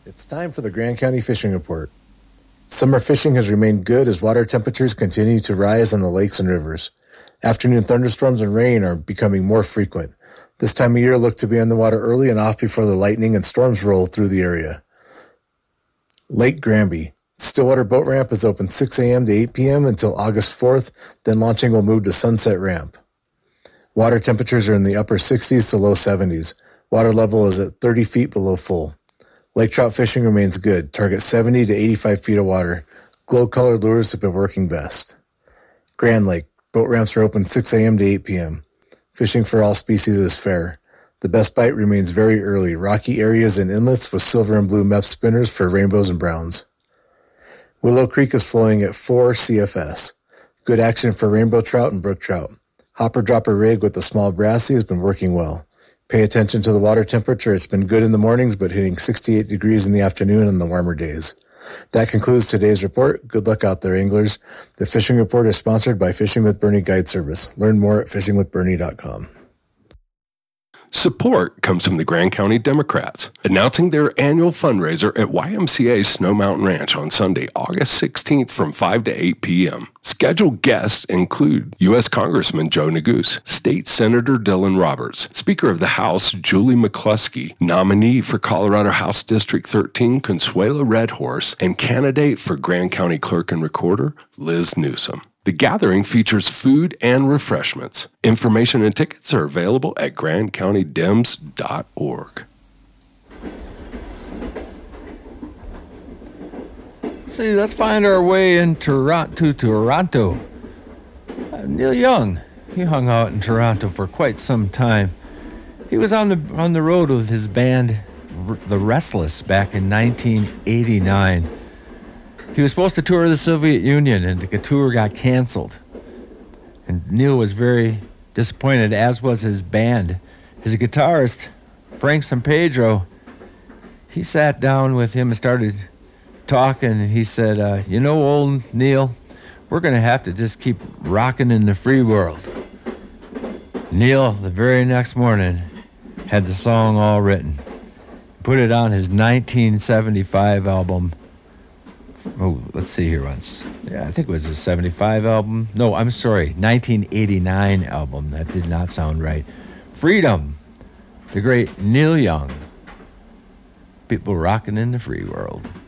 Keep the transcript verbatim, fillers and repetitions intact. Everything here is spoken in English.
It's time for the Grand County Fishing Report. Summer fishing has remained good as water temperatures continue to rise on the lakes and rivers. Afternoon thunderstorms and rain are becoming more frequent. This time of year look to be on the water early and off before the lightning and storms roll through the area. Lake Granby. Stillwater Boat Ramp is open six a.m. to eight p.m. until August fourth, then launching will move to Sunset Ramp. Water temperatures are in the upper sixties to low seventies. Water level is at thirty feet below full. Lake trout fishing remains good. Target seventy to eighty-five feet of water. Glow-colored lures have been working best. Grand Lake. Boat ramps are open six a.m. to eight p.m. Fishing for all species is fair. The best bite remains very early. Rocky areas and inlets with silver and blue meth spinners for rainbows and browns. Willow Creek is flowing at four C F S. Good action for rainbow trout and brook trout. Hopper dropper rig with the small brassy has been working well. Pay attention to the water temperature. It's been good in the mornings, but hitting sixty-eight degrees in the afternoon on the warmer days. That concludes today's report. Good luck out there, anglers. The Fishing Report is sponsored by Fishing with Bernie Guide Service. Learn more at fishing with bernie dot com. Support comes from the Grand County Democrats, announcing their annual fundraiser at Y M C A Snow Mountain Ranch on Sunday, August sixteenth from five to eight p.m. Scheduled guests include U S Congressman Joe Neguse, State Senator Dylan Roberts, Speaker of the House Julie McCluskey, nominee for Colorado House District thirteen Consuelo Redhorse, and candidate for Grand County Clerk and Recorder Liz Newsom. The gathering features food and refreshments. Information and tickets are available at grand county dems dot org. See, let's find our way in Toronto, Toronto. Uh, Neil Young, he hung out in Toronto for quite some time. He was on the on the road with his band, R- The Restless, back in nineteen eighty-nine. He was supposed to tour the Soviet Union, and the tour got canceled. And Neil was very disappointed, as was his band. His guitarist, Frank Sampedro, he sat down with him and started talking, and he said, uh, you know, old Neil, we're going to have to just keep rocking in the free world. Neil, the very next morning, had the song all written. Put it on his nineteen seventy-five album. Oh, let's see here once. Yeah, I think it was a seventy-five album. No, I'm sorry, nineteen eighty-nine album. That did not sound right. Freedom, the great Neil Young. People rocking in the free world.